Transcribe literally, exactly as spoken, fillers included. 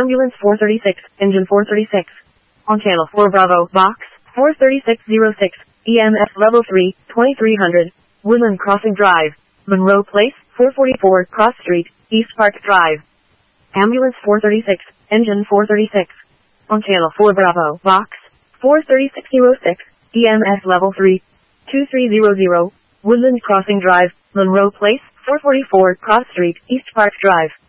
Ambulance four thirty-six, engine four thirty-six. On channel four Bravo, box, four thirty-six oh six, E M S level three, twenty-three hundred, Woodland Crossing Drive, Monroe Place, four forty-four, Cross Street, East Park Drive. Ambulance four thirty-six, engine four thirty-six. On channel four Bravo, box, four thirty-six oh six, E M S level three, twenty-three hundred, Woodland Crossing Drive, Monroe Place, four forty-four, Cross Street, East Park Drive.